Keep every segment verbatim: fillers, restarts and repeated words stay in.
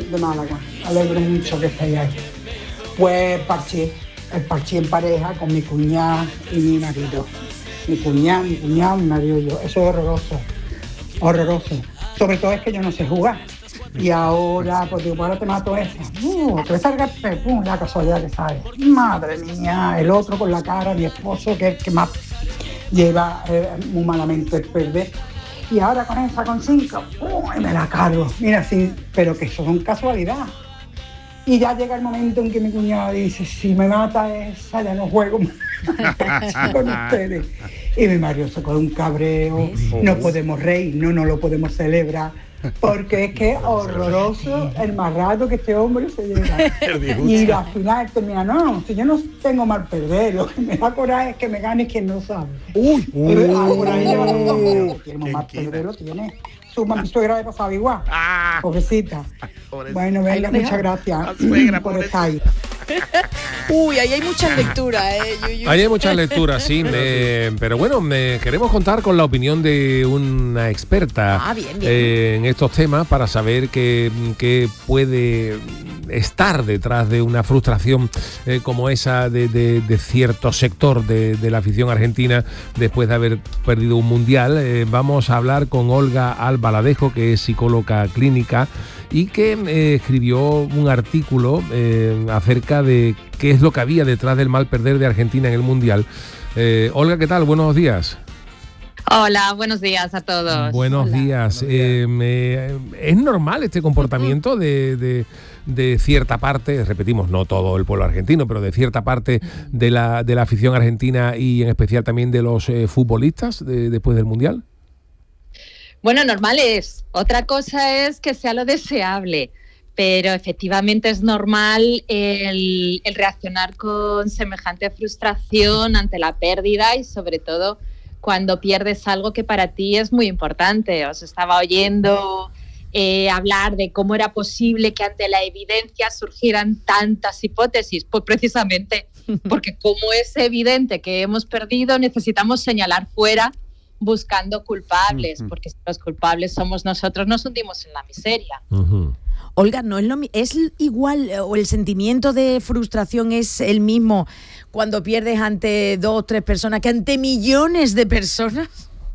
de Málaga. Me alegro mucho que estéis ahí. Pues parché, el parché en pareja con mi cuñada y mi marido. Mi cuñada, mi cuñado, mi marido y yo. Eso es horroroso, horroroso. Sobre todo es que yo no sé jugar. Y ahora, pues digo, ahora te mato esa. Uh, te salga el pum, la casualidad que sale. Madre mía, el otro con la cara, mi esposo, que es el que más lleva eh, muy malamente el perder. Y ahora con esa, con cinco, uh, me la cargo. Mira, sí, pero que eso son casualidad. Y ya llega el momento en que mi cuñada dice, si me mata esa, ya no juego más con ustedes. Y mi marido se coge un cabreo, no podemos reír, no, no lo podemos celebrar, porque es que es horroroso el más rato que este hombre se lleva. Y al final termina, no, si yo no tengo mal perder, lo que me da coraje es que me gane quien no sabe. Uy, uy, ah, por ahí lleva todo. Tiene mal perder, lo tiene. Su mi suegra de pasaba igual, ah, pobrecita. Bueno, venga, muchas gracias suegra, por estar ahí. Uy, ahí hay muchas lecturas, ¿eh? Yo, yo. Ahí hay muchas lecturas, sí. Eh, pero bueno, me, queremos contar con la opinión de una experta ah, bien, bien. Eh, en estos temas para saber qué, qué puede estar detrás de una frustración eh, como esa de, de, de cierto sector de, de la afición argentina después de haber perdido un mundial. Eh, vamos a hablar con Olga Albaladejo, que es psicóloga clínica y que eh, escribió un artículo eh, acerca de qué es lo que había detrás del mal perder de Argentina en el Mundial. Eh, Olga, ¿qué tal? Buenos días. Hola, buenos días a todos. Buenos Hola. días. Eh, me, ¿Es normal este comportamiento de, de, de cierta parte, repetimos, no todo el pueblo argentino, pero de cierta parte de la, de la afición argentina y en especial también de los eh, futbolistas de, después del Mundial? Bueno, normal es. Otra cosa es que sea lo deseable, pero efectivamente es normal el, el reaccionar con semejante frustración ante la pérdida y sobre todo cuando pierdes algo que para ti es muy importante. Os estaba oyendo eh, hablar de cómo era posible que ante la evidencia surgieran tantas hipótesis. Pues precisamente porque como es evidente que hemos perdido, necesitamos señalar fuera buscando culpables, uh-huh. porque si los culpables somos nosotros, nos hundimos en la miseria. Uh-huh. Olga, ¿no es lo mi- es igual o el sentimiento de frustración es el mismo cuando pierdes ante dos o tres personas que ante millones de personas?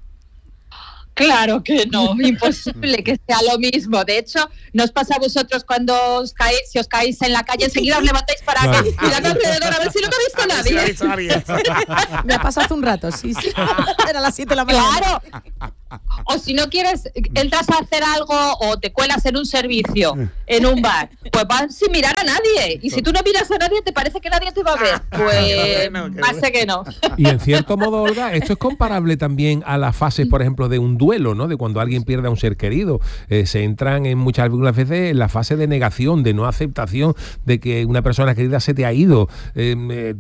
Claro que no, imposible que sea lo mismo. De hecho, ¿no os pasa a vosotros cuando os caéis, si os caéis en la calle, enseguida os levantáis para claro. que mirad alrededor a ver si no me ha visto nadie? Me ha pasado hace un rato, sí, sí. Era las siete de la mañana. Claro. O si no quieres, entras a hacer algo o te cuelas en un servicio, en un bar, pues vas sin mirar a nadie. Y si tú no miras a nadie, ¿te parece que nadie te va a ver? Pues parece que no. Y en cierto modo, Olga, esto es comparable también a las fases, por ejemplo, de un duelo, ¿no? De cuando alguien pierde a un ser querido. Eh, se entran en muchas veces en la fase de negación, de no aceptación de que una persona querida se te ha ido. Eh, eh,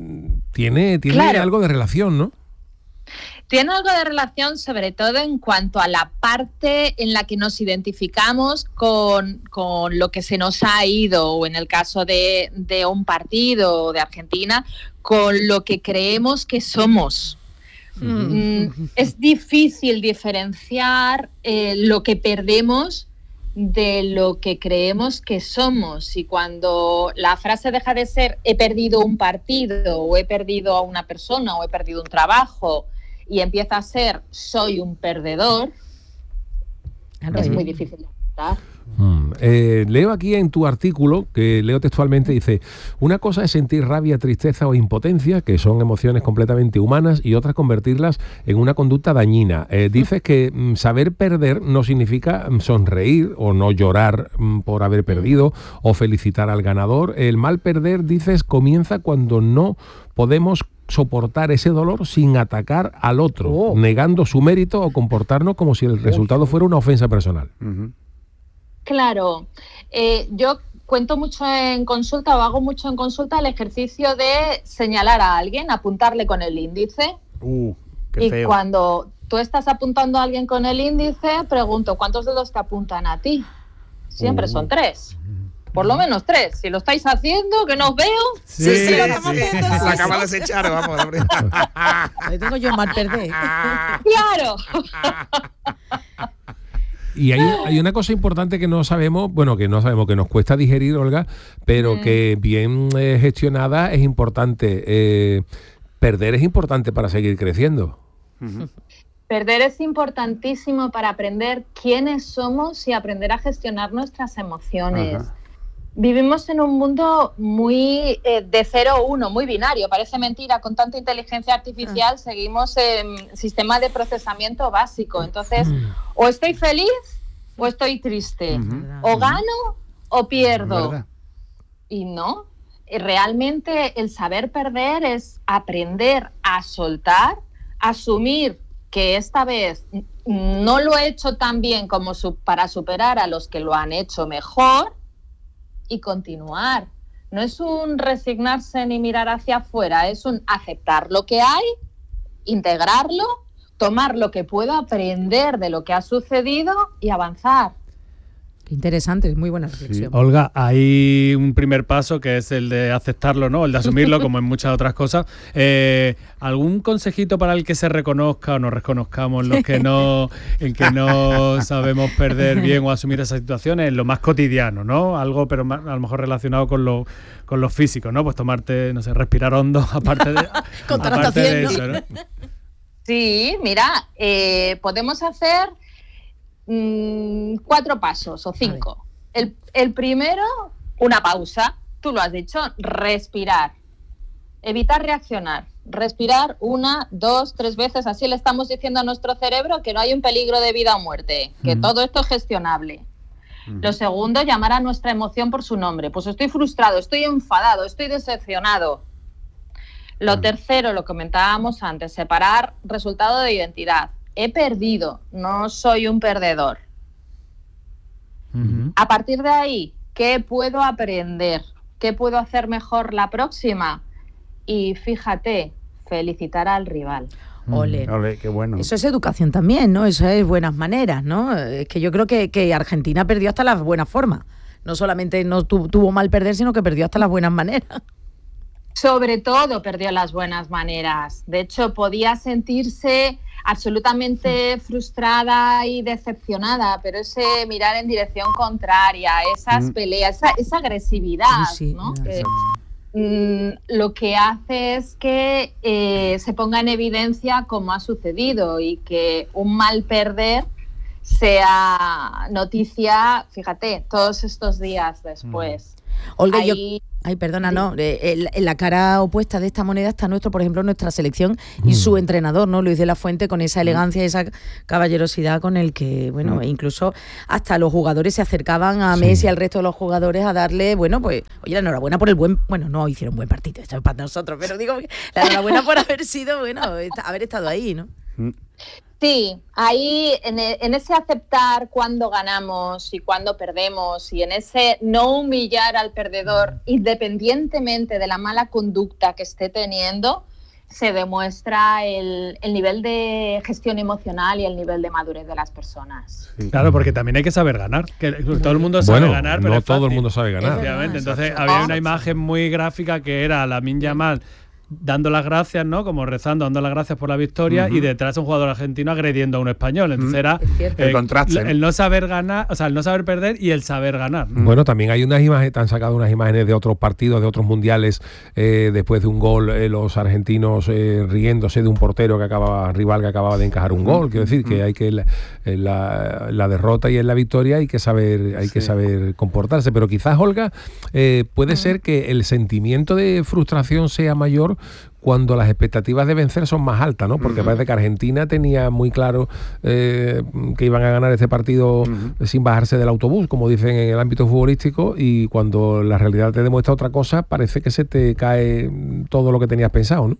tiene tiene claro. algo de relación, ¿no? Tiene algo de relación, sobre todo en cuanto a la parte en la que nos identificamos con, con lo que se nos ha ido, o en el caso de, de un partido de Argentina, con lo que creemos que somos. Mm, es difícil diferenciar eh, lo que perdemos de lo que creemos que somos. Y cuando la frase deja de ser he perdido un partido, o he perdido a una persona, o he perdido un trabajo, y empieza a ser soy un perdedor, claro, es muy difícil de aceptar. Mm, eh, leo aquí en tu artículo, que leo textualmente, dice: una cosa es sentir rabia, tristeza o impotencia, que son emociones completamente humanas, y otra convertirlas en una conducta dañina. Eh, dices que mm, saber perder no significa mm, sonreír o no llorar mm, por haber perdido o felicitar al ganador. El mal perder, dices, comienza cuando no podemos soportar ese dolor sin atacar al otro, oh. negando su mérito o comportarnos como si el resultado fuera una ofensa personal. Uh-huh. Claro, eh, yo cuento mucho en consulta o hago mucho en consulta el ejercicio de señalar a alguien, apuntarle con el índice. Uh, qué y feo. Cuando tú estás apuntando a alguien con el índice, pregunto, ¿cuántos dedos te apuntan a ti? Siempre uh. son tres. Por lo menos tres. Si lo estáis haciendo, que no os veo. Sí, sí, sí, lo estamos sí. haciendo. Se acaba de desechar, vamos. Ahí tengo yo mal perder. Claro. Y hay, hay una cosa importante que no sabemos, bueno, que no sabemos, que nos cuesta digerir, Olga, pero mm. que bien eh, gestionada es importante. Eh, perder es importante para seguir creciendo. Uh-huh. Perder es importantísimo para aprender quiénes somos y aprender a gestionar nuestras emociones. Uh-huh. Vivimos en un mundo muy eh, de cero uno, muy binario. Parece mentira, con tanta inteligencia artificial uh-huh. seguimos en sistema de procesamiento básico. Entonces, uh-huh. o estoy feliz o estoy triste. Uh-huh. O gano o pierdo. ¿Verdad? Y no, realmente el saber perder es aprender a soltar, asumir que esta vez no lo he hecho tan bien como su- para superar a los que lo han hecho mejor y continuar. No es un resignarse ni mirar hacia afuera, es un aceptar lo que hay, integrarlo, tomar lo que puedo aprender de lo que ha sucedido y avanzar. Qué interesante, es muy buena reflexión. Sí. Olga, hay un primer paso que es el de aceptarlo, ¿no? El de asumirlo, como en muchas otras cosas. Eh, ¿Algún consejito para el que se reconozca o nos reconozcamos los que no, en que no sabemos perder bien o asumir esas situaciones? En lo más cotidiano, ¿no? Algo, pero más, a lo mejor relacionado con lo, con lo físico, ¿no? Pues tomarte, no sé, respirar hondo, aparte de, aparte de eso, ¿no? Sí, mira, eh, podemos hacer mmm, cuatro pasos o cinco. El, el primero, una pausa. Tú lo has dicho, respirar. Evitar reaccionar. Respirar una, dos, tres veces. Así le estamos diciendo a nuestro cerebro que no hay un peligro de vida o muerte, que mm. todo esto es gestionable. Mm. Lo segundo, llamar a nuestra emoción por su nombre. Pues estoy frustrado, estoy enfadado, estoy decepcionado. Lo mm. tercero, lo comentábamos antes, separar resultado de identidad. He perdido, no soy un perdedor. Mm-hmm. A partir de ahí, ¿qué puedo aprender? ¿Qué puedo hacer mejor la próxima? Y fíjate, felicitar al rival. Ole. Ole, qué bueno. Eso es educación también, ¿no? Eso es buenas maneras, ¿no? Es que yo creo que, que Argentina perdió hasta las buenas formas. No solamente no tu, tuvo mal perder, sino que perdió hasta las buenas maneras. Sobre todo perdió las buenas maneras. De hecho, podía sentirse absolutamente frustrada y decepcionada, pero ese mirar en dirección contraria, esas mm. peleas, esa, esa agresividad, sí, sí, ¿no? Que, mm, lo que hace es que eh, se ponga en evidencia cómo ha sucedido y que un mal perder sea noticia, fíjate, todos estos días después. Mm. Olga, Ahí... yo... Ay, perdona, no. En la cara opuesta de esta moneda está nuestro, por ejemplo, nuestra selección y mm. su entrenador, ¿no? Luis de la Fuente, con esa elegancia y esa caballerosidad con el que, bueno, mm. incluso hasta los jugadores se acercaban a Messi sí. y al resto de los jugadores a darle, bueno, pues, oye, la enhorabuena por el buen, bueno, no hicieron buen partido, esto es para nosotros, pero digo, la enhorabuena por haber sido, bueno, haber estado ahí, ¿no? Mm. Sí, ahí en, e, en ese aceptar cuándo ganamos y cuándo perdemos y en ese no humillar al perdedor independientemente de la mala conducta que esté teniendo, se demuestra el, el nivel de gestión emocional y el nivel de madurez de las personas. Sí. Claro, porque también hay que saber ganar. Que todo el mundo sabe bueno, ganar, pero no es fácil. todo el mundo sabe ganar. Efectivamente. Entonces había una imagen muy gráfica que era Lamine Yamal dando las gracias, ¿no? Como rezando, dando las gracias por la victoria, uh-huh. y detrás un jugador argentino agrediendo a un español. Entonces uh-huh. era eh, el contraste, ¿no? El no saber ganar, o sea, el no saber perder y el saber ganar. Uh-huh. Bueno, también hay unas imágenes, han sacado unas imágenes de otros partidos, de otros mundiales, eh, después de un gol, eh, los argentinos eh, riéndose de un portero que acababa, rival que acababa de encajar un gol. Quiero decir uh-huh. que hay que la, la, la derrota y en la victoria hay que saber, hay sí. que saber comportarse. Pero quizás, Olga, eh, puede uh-huh. ser que el sentimiento de frustración sea mayor cuando las expectativas de vencer son más altas, ¿no? Porque uh-huh. parece que Argentina tenía muy claro eh, que iban a ganar este partido uh-huh. sin bajarse del autobús, como dicen en el ámbito futbolístico, y cuando la realidad te demuestra otra cosa, parece que se te cae todo lo que tenías pensado, ¿no?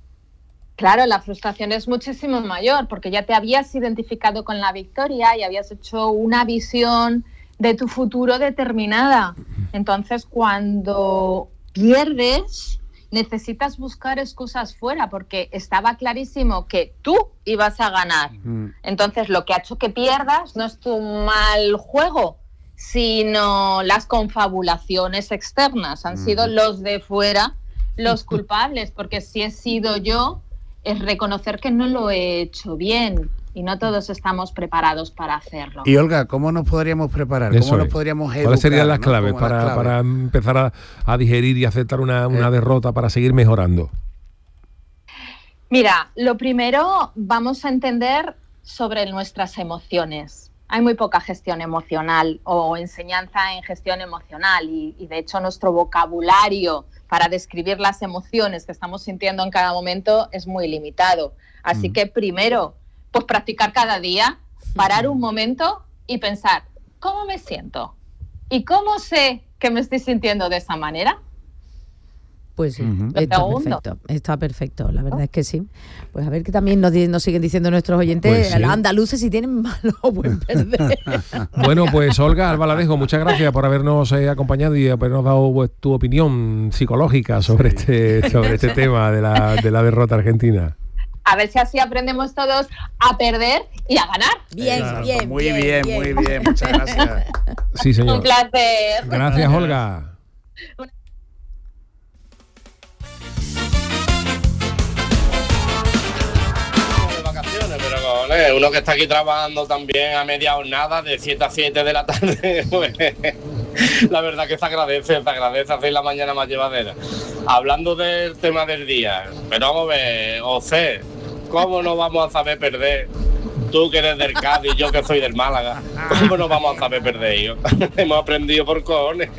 Claro, la frustración es muchísimo mayor, porque ya te habías identificado con la victoria y habías hecho una visión de tu futuro determinada. Entonces, cuando pierdes, necesitas buscar excusas fuera porque estaba clarísimo que tú ibas a ganar. Mm. Entonces, lo que ha hecho que pierdas no es tu mal juego, sino las confabulaciones externas. Han mm. sido los de fuera los culpables, porque si he sido yo, es reconocer que no lo he hecho bien. y no todos estamos preparados para hacerlo. Y Olga, ¿cómo nos podríamos preparar? Eso ¿Cómo nos es. podríamos educar? ¿Cuáles serían las ¿no? claves Como las para, claves. para empezar a, a digerir y aceptar una, una Eh. derrota para seguir mejorando? Mira, lo primero, vamos a entender sobre nuestras emociones. Hay muy poca gestión emocional o enseñanza en gestión emocional y, y de hecho nuestro vocabulario para describir las emociones que estamos sintiendo en cada momento es muy limitado. Así mm. que primero, pues practicar cada día, parar un momento y pensar, ¿cómo me siento? ¿Y cómo sé que me estoy sintiendo de esa manera? Pues sí, uh-huh. está perfecto, está perfecto, la verdad es que sí. Pues a ver que también nos, nos siguen diciendo nuestros oyentes, pues sí. Los andaluces si tienen malo buen perder. Bueno, pues Olga Albaladejo, muchas gracias por habernos eh, acompañado y habernos dado pues, tu opinión psicológica sobre sí. este sobre este tema de la, de la derrota argentina. A ver si así aprendemos todos a perder y a ganar. Bien, Exacto. bien, muy bien, bien, bien, muy bien, muchas gracias. Sí, señor. Un placer. Gracias, Olga. Pero uno que está aquí trabajando también a media jornada de siete a siete de la tarde, pues, la verdad que se agradece, se agradece hacer la mañana más llevadera. Hablando del tema del día, pero vamos a ver, José, ¿cómo no vamos a saber perder? Tú que eres del Cádiz, yo que soy del Málaga, ¿cómo no vamos a saber perder? Yo? Hemos aprendido por cojones.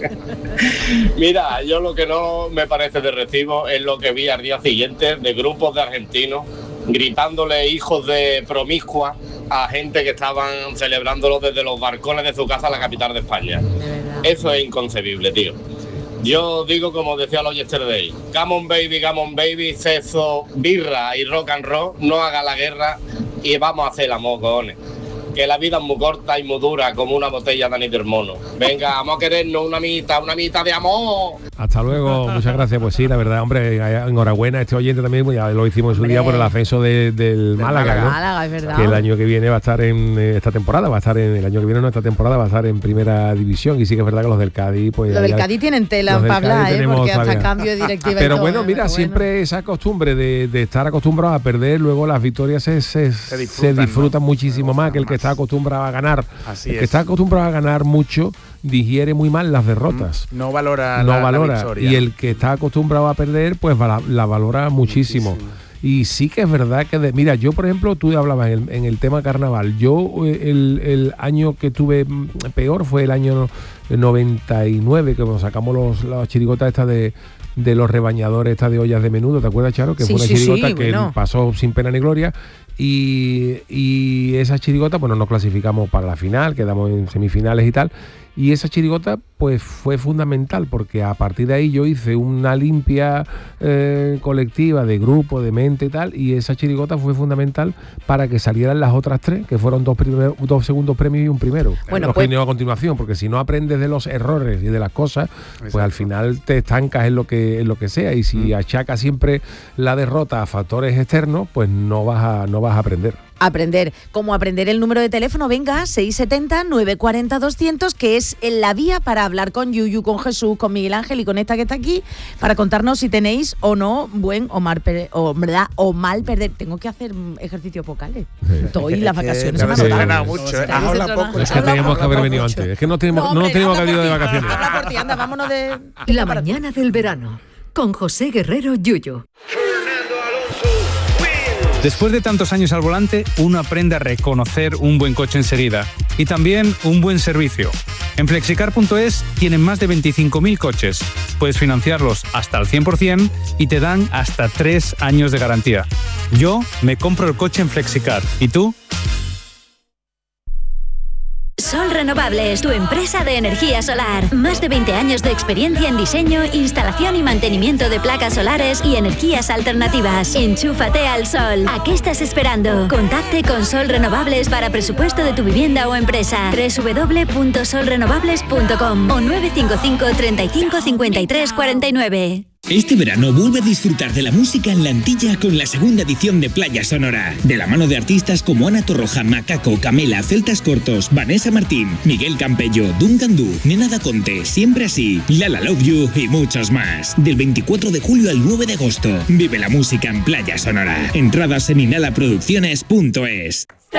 Mira, yo lo que no me parece de recibo es lo que vi al día siguiente de grupos de argentinos gritándole hijos de promiscua a gente que estaban celebrándolo desde los balcones de su casa a la capital de España. Eso es inconcebible, tío. Yo digo como decía los Yesterday, come on baby, come on baby, sexo, birra y rock and roll, no haga la guerra y vamos a hacer el amor, cojones. Que la vida es muy corta y muy dura como una botella de anís del mono. Venga, vamos a querernos una mitad, una mitad de amor. Hasta luego, muchas gracias. Pues sí, la verdad, hombre, enhorabuena a este oyente también, ya lo hicimos en su día por el ascenso de, del Málaga, ¿no? Málaga, es verdad. Que el año que viene va a estar en esta temporada, va a estar en el año que viene, no, esta temporada va a estar en primera división y sí que es verdad que los del Cádiz, pues. Los del Cádiz tienen tela para hablar, ¿eh? Porque hasta todavía. Cambio de directiva. Pero y todo, bueno, mira, pero siempre bueno. Esa costumbre de, de estar acostumbrado a perder, luego las victorias se, se, se disfrutan, se disfrutan ¿no? muchísimo más que el que está acostumbrado a ganar. Así el es. que está acostumbrado a ganar mucho digiere muy mal las derrotas. No valora no la, valora. la victoria. Y el que está acostumbrado a perder, pues la, la valora muchísimo. muchísimo. Y sí que es verdad que, de, mira, yo por ejemplo, tú hablabas en el, en el tema carnaval. Yo el, el año que tuve peor fue el año noventa y nueve, que bueno, sacamos los, las chirigotas estas de de los rebañadores estas de ollas de menudo, ¿te acuerdas, Charo? Que sí, fue una sí, chirigota sí, que bueno. pasó sin pena ni gloria. Y, y esa chirigota, bueno, nos clasificamos para la final, quedamos en semifinales y tal. Y esa chirigota pues fue fundamental porque a partir de ahí yo hice una limpia eh, colectiva de grupo, de mente y tal, y esa chirigota fue fundamental para que salieran las otras tres, que fueron dos, primer, dos segundos premios y un primero. Bueno, los pues, que a continuación, porque si no aprendes de los errores y de las cosas, exacto. Pues al final te estancas en lo que, en lo que sea, y si mm. achacas siempre la derrota a factores externos, pues no vas a, no vas a aprender. Aprender, como aprender el número de teléfono, venga, seis setenta, nueve cuarenta, doscientos, que es en la vía para hablar con Yuyu, con Jesús, con Miguel Ángel y con esta que está aquí, para contarnos si tenéis o no buen o mal, per- o, ¿verdad? o mal perder. Tengo que hacer ejercicios vocales. Estoy las vacaciones. Se me sí, ha sí, mucho, sí, ¿eh? Habla poco. Es que teníamos que haber venido mucho. antes. Es que no tenemos, no, hombre, no tenemos que haber ido de vacaciones. Habla por ti, anda, vámonos de... La mañana del verano, con José Guerrero Yuyu. Después de tantos años al volante, uno aprende a reconocer un buen coche enseguida y también un buen servicio. En flexicar punto es tienen más de veinticinco mil coches. Puedes financiarlos hasta el cien por ciento y te dan hasta tres años de garantía. Yo me compro el coche en Flexicar. ¿Y tú? Sol Renovables, tu empresa de energía solar. Más de veinte años de experiencia en diseño, instalación y mantenimiento de placas solares y energías alternativas. Enchúfate al sol. ¿A qué estás esperando? Contacte con Sol Renovables para presupuesto de tu vivienda o empresa. doble u doble u doble u punto sol renovables punto com o nueve cinco cinco, treinta y cinco, cincuenta y tres, cuarenta y nueve. Este verano vuelve a disfrutar de la música en la Antilla con la segunda edición de Playa Sonora, de la mano de artistas como Ana Torroja, Macaco, Camela, Celtas Cortos, Vanessa Martín, Miguel Campello, Duncan Du, Nena Da Conte, Siempre Así, Lala Love You y muchos más. Del veinticuatro de julio al nueve de agosto, vive la música en Playa Sonora. Entradas en inhala producciones punto es.